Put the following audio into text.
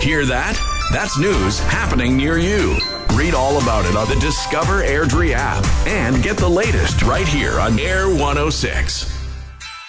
Hear that? That's news happening near you. Read all about it on the Discover Airdrie app and get the latest right here on Air 106.